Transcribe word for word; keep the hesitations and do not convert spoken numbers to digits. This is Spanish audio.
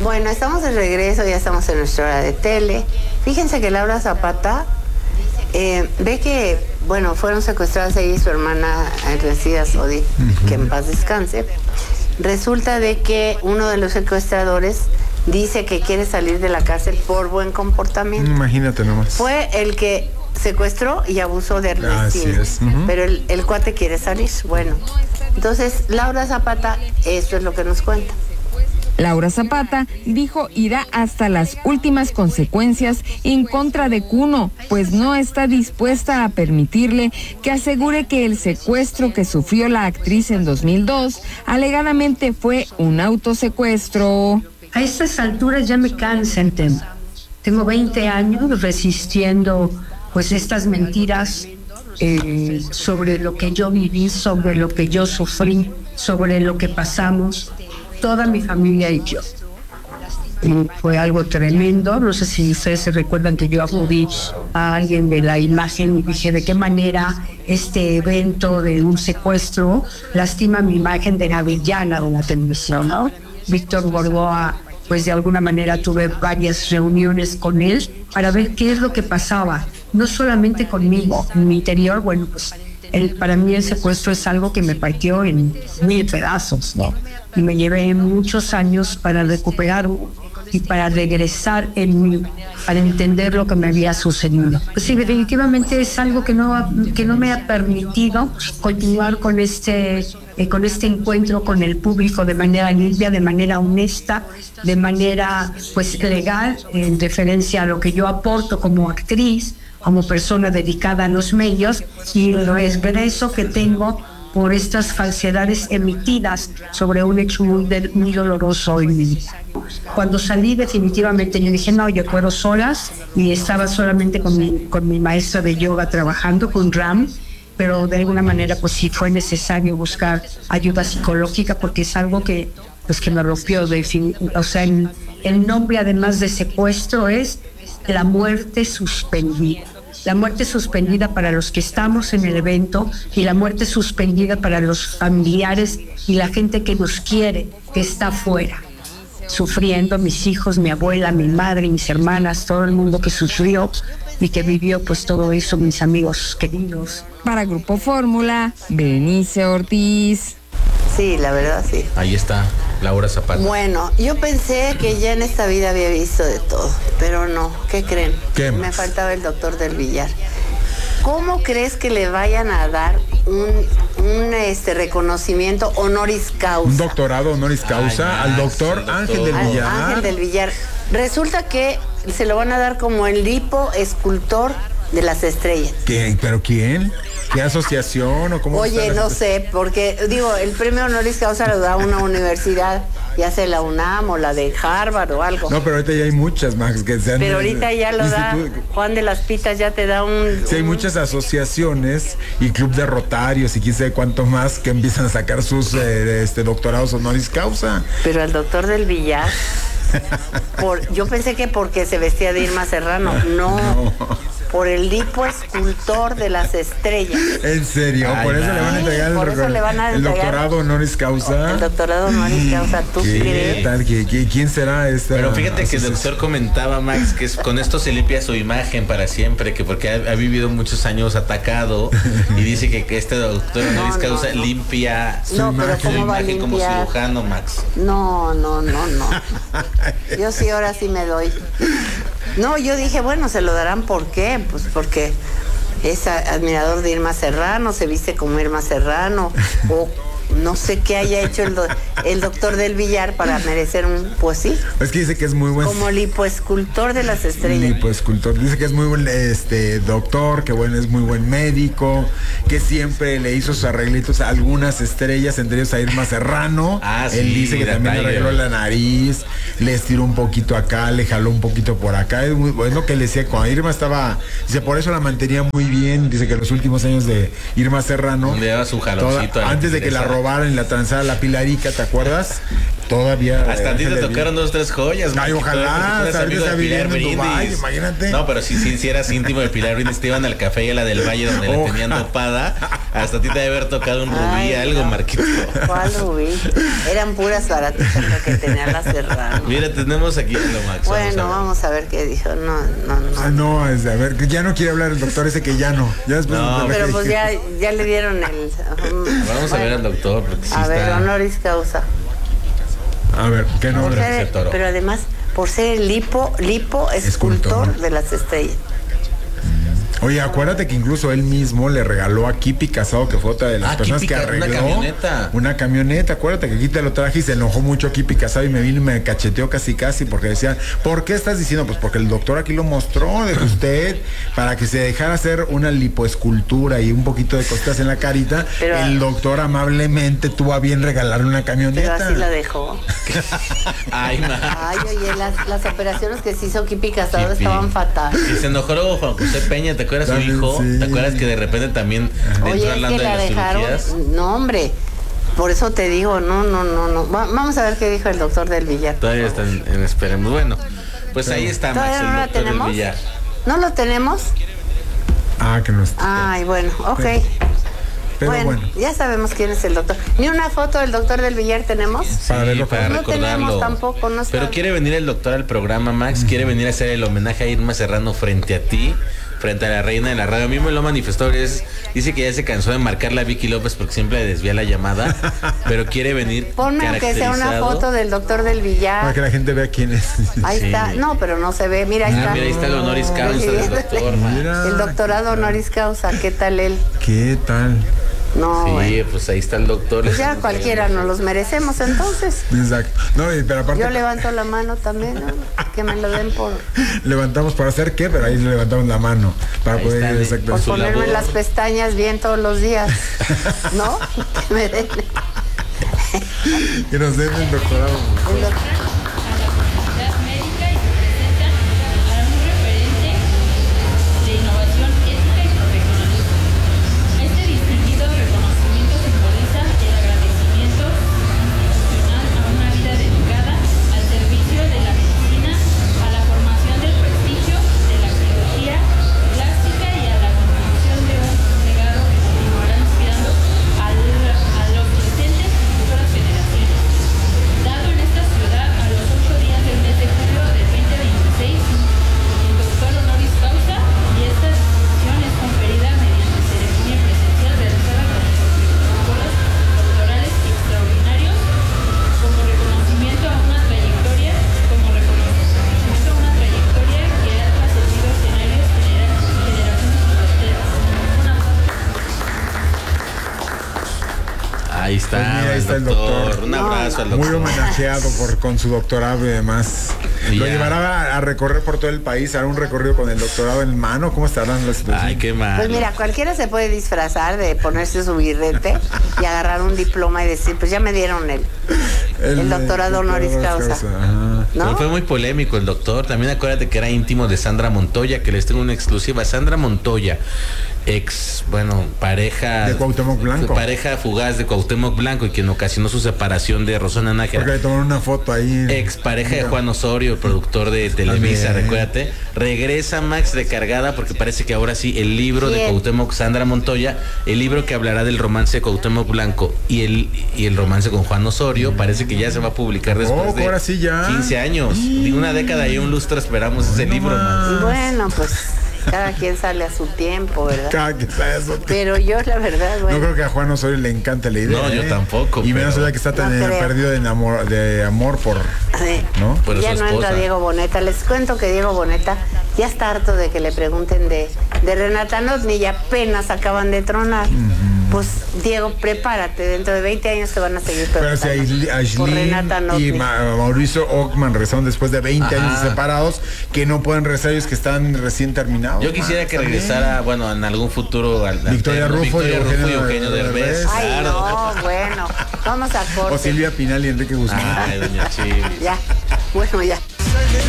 Bueno, estamos de regreso, ya estamos en nuestra hora de tele. Fíjense que Laura Zapata eh, ve que, bueno, fueron secuestradas ella y su hermana Ernestina Sodi, uh-huh. que en paz descanse. Resulta de que uno de los secuestradores dice que quiere salir de la cárcel por buen comportamiento. Imagínate nomás. Fue el que secuestró y abusó de Ernestina. Así es. Uh-huh. Pero el, el cuate quiere salir. Bueno, entonces Laura Zapata, esto es lo que nos cuenta. Laura Zapata dijo irá hasta las últimas consecuencias en contra de Cuno, pues no está dispuesta a permitirle que asegure que el secuestro que sufrió la actriz en dos mil dos alegadamente fue un autosecuestro. A estas alturas ya me cansa el tema. Tengo veinte años resistiendo pues estas mentiras eh, sobre lo que yo viví, sobre lo que yo sufrí, sobre lo que pasamos. Toda mi familia y yo. Y fue algo tremendo. No sé si ustedes se recuerdan que yo acudí a alguien de la imagen y dije de qué manera este evento de un secuestro lastima mi imagen de la villana de la televisión, ¿no? Víctor Borgoa, pues de alguna manera tuve varias reuniones con él para ver qué es lo que pasaba, no solamente conmigo, en mi interior. Bueno, pues el, para mí el secuestro es algo que me partió en mil pedazos, ¿no? Y me llevé muchos años para recuperarlo y para regresar en mí, para entender lo que me había sucedido. Pues sí, definitivamente es algo que no, que no me ha permitido continuar con este, eh, con este encuentro con el público de manera limpia, de manera honesta, de manera pues legal, en referencia a lo que yo aporto como actriz, como persona dedicada a los medios, y el regreso que tengo por estas falsedades emitidas sobre un hecho muy, de, muy doloroso en mi vida. Cuando salí definitivamente yo dije, no, yo puedo solas, y estaba solamente con mi, con mi maestra de yoga trabajando, con Ram, pero de alguna manera pues sí fue necesario buscar ayuda psicológica porque es algo que, pues, que me rompió. De fin, o sea, el, el nombre además de secuestro es la muerte suspendida. La muerte suspendida para los que estamos en el evento y la muerte suspendida para los familiares y la gente que nos quiere, que está afuera, sufriendo, mis hijos, mi abuela, mi madre, mis hermanas, todo el mundo que sufrió y que vivió pues todo eso, mis amigos queridos. Para Grupo Fórmula, Berenice Ortiz. Sí, la verdad sí. Ahí está Laura Zapata. Bueno, yo pensé que ya en esta vida había visto de todo, pero no. ¿Qué creen? ¿Qué Me más? faltaba el doctor del Villar. ¿Cómo crees que le vayan a dar un, un este, reconocimiento honoris causa? Un doctorado honoris causa Ay, al Max, doctor el doctor. Ángel del Al Villar. Ángel del Villar. Resulta que se lo van a dar como el lipo escultor de las estrellas. ¿Qué? ¿Pero quién? ¿Qué asociación o cómo? Oye, está? no sé, porque digo, el premio honoris causa lo da una universidad, ya sea la UNAM o la de Harvard o algo. No, pero ahorita ya hay muchas, Max, que se han... Pero ahorita ya lo da institu- Juan de las Pitas, ya te da un... Sí, hay un- muchas asociaciones y club de rotarios y quién sabe cuánto más que empiezan a sacar sus eh, este, doctorados honoris causa. Pero al doctor del Villar, por, yo pensé que porque se vestía de Irma Serrano, no, No. por el lipo escultor de las estrellas. En serio, Ay, por eso Max. le van a entregar el, Por eso doctor- le van a el entregar- doctorado honoris causa. El doctorado honoris causa, ¿tú ¿Qué crees? tal? ¿Qué, qué- quién será esta? Pero fíjate que el asociación? doctor comentaba, Max, que es- con esto se limpia su imagen para siempre, que porque ha, ha vivido muchos años atacado y dice que, que este doctor honoris No, no, causa no. limpia Su No, pero imagen. su ¿cómo va a imagen como limpiar? cirujano, Max. No, no, no, no. Yo sí, ahora sí me doy. No, yo dije, bueno, se lo darán, ¿por qué? Pues porque es a- admirador de Irma Serrano, se viste como Irma Serrano, o no sé qué haya hecho el, do- el doctor del Villar para merecer un, pues sí, Es que dice que es muy buen como lipoescultor de las estrellas. lipoescultor. Dice que es muy buen este doctor, que bueno, es muy buen médico, que siempre le hizo sus arreglitos a algunas estrellas, entre ellos a Irma Serrano. Ah, Él sí, dice que la también le Tiger. arregló la nariz, le estiró un poquito acá, le jaló un poquito por acá. Es muy bueno que le decía, cuando Irma estaba, dice, por eso la mantenía muy bien. Dice que en los últimos años de Irma Serrano, Le daba su jaloncito toda- a la antes de que la tigresa. robaran y la transara la Pilarica, ¿te acuerdas? todavía. Hasta a ti te tocaron dos, tres joyas. Ay, ojalá, ahorita está viviendo en Dubái, imagínate. No, pero si, si, si eras íntimo de Pilar Brindis, te iban al café y a la del Valle donde la tenían dopada. Hasta a ti te debe haber tocado un rubí, Ay, algo, no. Marquito. ¿Cuál rubí? Eran puras baratitas lo que tenía la Serrano. Mira, tenemos aquí a lo Max. Bueno, vamos a ver, vamos a ver qué dijo. No, no, no. Ah, no, es, a ver, que ya no quiere hablar el doctor ese que ya no. Ya después no, pero pues ya, ya le dieron el... Um, vamos bueno, a ver al doctor. Porque sí a está... ver, honoris causa. A ver, ¿qué nombre? Ser, pero además, por ser el lipo, lipo escultor, escultor de las estrellas. Oye, acuérdate que incluso él mismo le regaló a Kipi Casado, que fue otra de las ah, personas Kipi, que arregló una camioneta. Una camioneta, acuérdate que aquí te lo traje y se enojó mucho Kipi Casado y me vino y me cacheteó casi casi porque decía, ¿por qué estás diciendo? Pues porque el doctor aquí lo mostró de usted para que se dejara hacer una lipoescultura y un poquito de costas en la carita. Pero, el doctor amablemente tuvo a bien regalarle una camioneta. Pero así la dejó. Ay, ma. Ay, oye, las, las operaciones que se hizo Kipi Casado Kipi. estaban fatales. Y se enojó luego Juan José Peña, ¿te acuerdas su hijo? Sí. ¿Te acuerdas que de repente también entró hablando de las dejaron, cirugías? No, hombre. Por eso te digo, no, no, no, no. Va, vamos a ver qué dijo el doctor del Villar. Todavía están en esperemos. Bueno, pues ahí está Max, el no doctor tenemos? del Villar. ¿No lo tenemos? Ah, que no está. Ay, bueno, ok. Pero, pero bueno, bueno, ya sabemos quién es el doctor. ¿Ni una foto del doctor del Villar tenemos? Sí, para, verlo, para no recordarlo. Tenemos tampoco, no pero quiere venir el doctor al programa, Max. Uh-huh. Quiere venir a hacer el homenaje a Irma Serrano frente a ti, frente a la reina de la radio. A mí me lo manifestó. Es, dice que ya se cansó de marcarla a Vicky López porque siempre le desvía la llamada. Pero quiere venir. Ponme aunque sea una foto del doctor del Villar. Para que la gente vea quién es. Ahí sí. está. No, pero no se ve. Mira, ahí ah, está. Mira, ahí está el honoris causa del doctor. Mira. El doctorado honoris causa. ¿Qué tal él? ¿Qué tal? No, sí, bueno. pues ahí está el doctor. Pues ya cualquiera nos los merecemos entonces. Exacto. No, pero aparte... Yo levanto la mano también, ¿no? Que me lo den por... Levantamos para hacer qué, pero ahí levantamos la mano. Para ahí poder ir exacto. Por ponerme labor. Las pestañas bien todos los días. ¿No? Que me den. Que nos den el doctorado. El doctorado. Ahí está, pues mira, ahí está el doctor. el doctor. Un abrazo al doctor. Muy homenajeado por, con su doctorado y demás. Y lo ya. llevará a, a recorrer por todo el país, hará un recorrido con el doctorado en mano. ¿Cómo estarán las situaciones? Ay, qué mal. Pues mira, cualquiera se puede disfrazar de ponerse su birrete y agarrar un diploma y decir, pues ya me dieron el, el, el doctorado el honoris causa. causa. ¿No? Pero fue muy polémico el doctor. También acuérdate que era íntimo de Sandra Montoya, que les tengo una exclusiva. Sandra Montoya, ex, bueno, pareja de Cuauhtémoc Blanco, pareja fugaz de Cuauhtémoc Blanco y quien ocasionó su separación de Rosana Nájera. Porque le tomaron una foto ahí. Ex pareja mira. de Juan Osorio, el productor de Televisa, también. Recuérdate. Regresa Max recargada porque parece que ahora sí el libro Bien. de Cuauhtémoc, Sandra Montoya, el libro que hablará del romance de Cuauhtémoc Blanco y el y el romance con Juan Osorio, mm. parece que ya se va a publicar después oh, de ahora sí ya. quince años. Mm. Una década y un lustro esperamos ese no libro, Max. Bueno, pues cada quien sale a su tiempo, ¿verdad? Cada quien sale a su tiempo. Pero yo, la verdad, bueno. No creo que a Juan Osorio le encanta la idea. No, yo ¿eh? tampoco. Y menos ya que está tan no perdido de amor, de amor por. Sí. ¿No? Por ya no entra Diego Boneta. Les cuento que Diego Boneta ya está harto de que le pregunten de, de Renata Notni y apenas acaban de tronar. Uh-huh. Pues, Diego, prepárate. Dentro de veinte años te van a seguir preguntando. Pero si Aislinn y Ma- Mauricio Ockman regresaron después de veinte Ajá. años separados, que no pueden regresar ellos que están recién terminados. Yo quisiera ah, que regresara, bueno, en algún futuro al, Victoria, al Rufo, Victoria y Rufo y Eugenio Derbez. Ay, claro. No, bueno. Vamos a corte. O Silvia Pinal y Enrique Guzmán. Ay, doña Chivis. Ya. Bueno, ya.